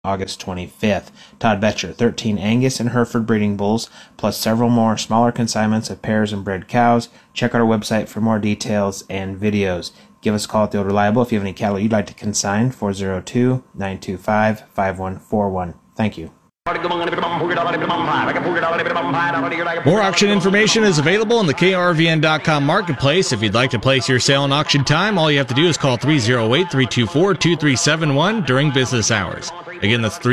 August 25th. Todd Betcher, 13 Angus and Hereford breeding bulls, plus several more smaller consignments of pairs and bred cows. Check out our website for more details and videos. Give us a call at The Old Reliable if you have any cattle you'd like to consign, 402-925-5141. Thank you. More auction information is available in the KRVN.com marketplace. If you'd like to place your sale on auction time, all you have to do is call 308-324-2371 during business hours. Again, that's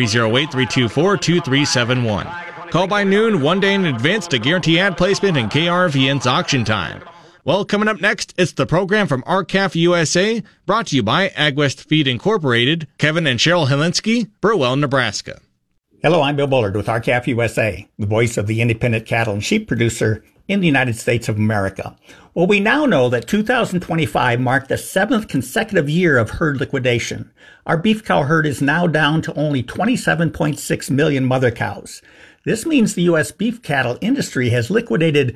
308-324-2371. Call by noon, 1 day in advance to guarantee ad placement in KRVN's auction time. Well, coming up next, it's the program from R-CALF USA, brought to you by AgWest Feed Incorporated, Kevin and Cheryl Helinski, Burwell, Nebraska. Hello, I'm Bill Bullard with R-CALF USA, the voice of the independent cattle and sheep producer in the United States of America. Well, we now know that 2025 marked the 7th consecutive year of herd liquidation. Our beef cow herd is now down to only 27.6 million mother cows. This means the U.S. beef cattle industry has liquidated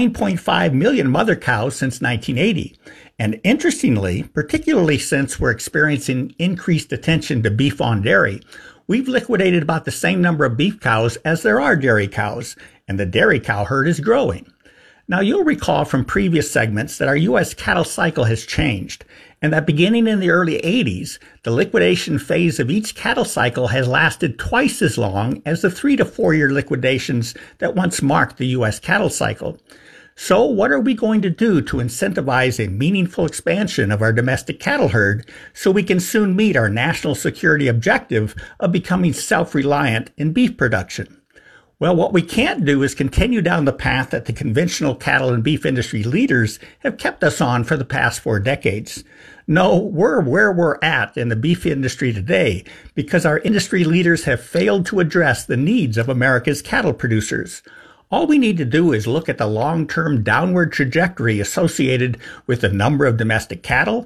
9.5 million mother cows since 1980. And interestingly, particularly since we're experiencing increased attention to beef on dairy, we've liquidated about the same number of beef cows as there are dairy cows, and the dairy cow herd is growing. Now, you'll recall from previous segments that our U.S. cattle cycle has changed, and that beginning in the early 80s, the liquidation phase of each cattle cycle has lasted twice as long as the 3 to 4 year liquidations that once marked the U.S. cattle cycle. So what are we going to do to incentivize a meaningful expansion of our domestic cattle herd so we can soon meet our national security objective of becoming self-reliant in beef production? Well, what we can't do is continue down the path that the conventional cattle and beef industry leaders have kept us on for the past 4 decades. No, we're where we're at in the beef industry today because our industry leaders have failed to address the needs of America's cattle producers. All we need to do is look at the long-term downward trajectory associated with the number of domestic cattle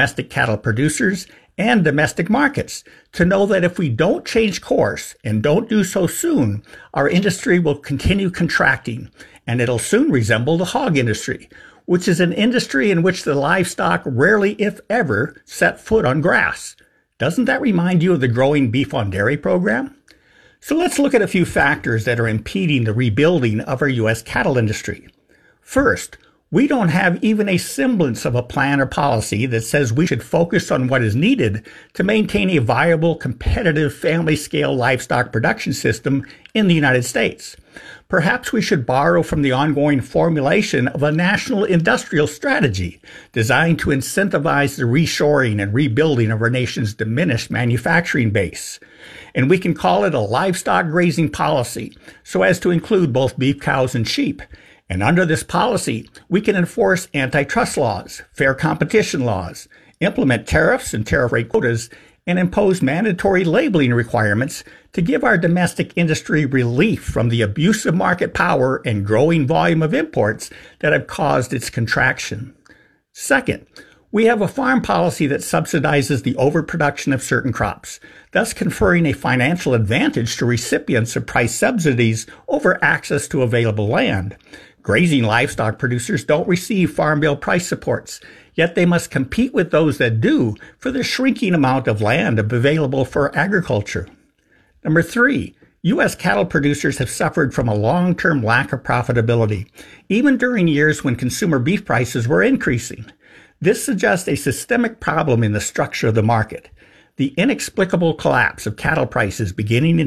producers, and domestic markets to know that if we don't change course and don't do so soon, our industry will continue contracting and it'll soon resemble the hog industry, which is an industry in which the livestock rarely, if ever, set foot on grass. Doesn't that remind you of the growing beef on dairy program? So let's look at a few factors that are impeding the rebuilding of our U.S. cattle industry. First, we don't have even a semblance of a plan or policy that says we should focus on what is needed to maintain a viable, competitive, family-scale livestock production system in the United States. Perhaps we should borrow from the ongoing formulation of a national industrial strategy designed to incentivize the reshoring and rebuilding of our nation's diminished manufacturing base. And we can call it a livestock grazing policy so as to include both beef cows and sheep. And under this policy, we can enforce antitrust laws, fair competition laws, implement tariffs and tariff rate quotas, and impose mandatory labeling requirements to give our domestic industry relief from the abuse of market power and growing volume of imports that have caused its contraction. Second, we have a farm policy that subsidizes the overproduction of certain crops, thus conferring a financial advantage to recipients of price subsidies over access to available land. Grazing livestock producers don't receive Farm Bill price supports, yet they must compete with those that do for the shrinking amount of land available for agriculture. Number 3, U.S. cattle producers have suffered from a long-term lack of profitability, even during years when consumer beef prices were increasing. This suggests a systemic problem in the structure of the market. The inexplicable collapse of cattle prices beginning in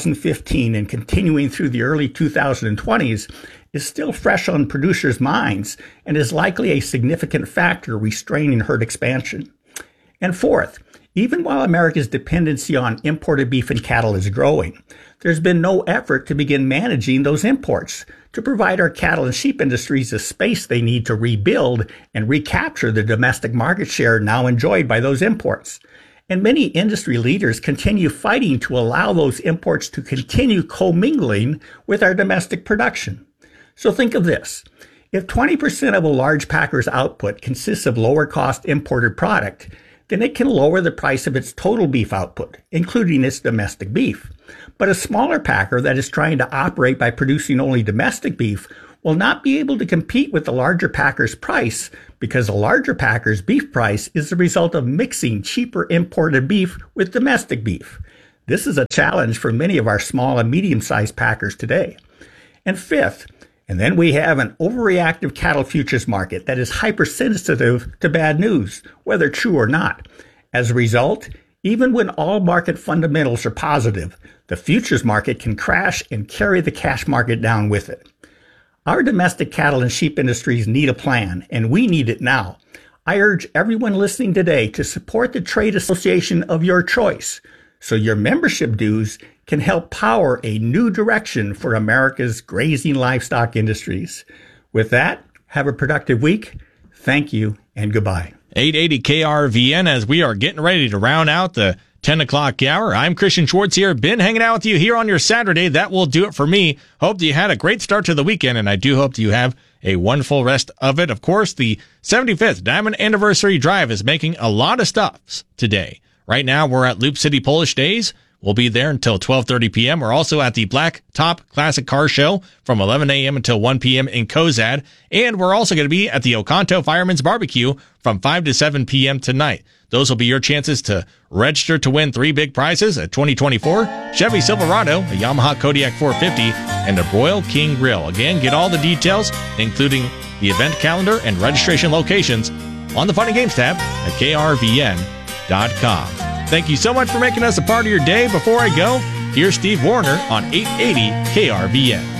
2015 and continuing through the early 2020s is still fresh on producers' minds and is likely a significant factor restraining herd expansion. And fourth, even while America's dependency on imported beef and cattle is growing, there's been no effort to begin managing those imports to provide our cattle and sheep industries the space they need to rebuild and recapture the domestic market share now enjoyed by those imports. And many industry leaders continue fighting to allow those imports to continue commingling with our domestic production. So think of this. If 20% of a large packer's output consists of lower cost imported product, then it can lower the price of its total beef output, including its domestic beef. But a smaller packer that is trying to operate by producing only domestic beef will not be able to compete with the larger packer's price because the larger packer's beef price is the result of mixing cheaper imported beef with domestic beef. This is a challenge for many of our small and medium-sized packers today. And fifth, and then we have an overreactive cattle futures market that is hypersensitive to bad news, whether true or not. As a result, even when all market fundamentals are positive, the futures market can crash and carry the cash market down with it. Our domestic cattle and sheep industries need a plan, and we need it now. I urge everyone listening today to support the trade association of your choice, so your membership dues can help power a new direction for America's grazing livestock industries. With that, have a productive week. Thank you and goodbye. 880 KRVN as we are getting ready to round out the 10 o'clock hour. I'm Christian Schwartz here. Been hanging out with you here on your Saturday. That will do it for me. Hope that you had a great start to the weekend, and I do hope that you have a wonderful rest of it. Of course, the 75th Diamond Anniversary Drive is making a lot of stops today. Right now, we're at Loop City Polish Days. We'll be there until 12:30 p.m. We're also at the Black Top Classic Car Show from 11 a.m. until 1 p.m. in Cozad. And we're also going to be at the Oconto Fireman's Barbecue from 5 to 7 p.m. tonight. Those will be your chances to register to win 3 big prizes: a 2024 Chevy Silverado, a Yamaha Kodiak 450, and a Broil King Grill. Again, get all the details, including the event calendar and registration locations, on the Fun and Games tab at krvn.com. Thank you so much for making us a part of your day. Before I go, here's Steve Warner on 880 KRVN.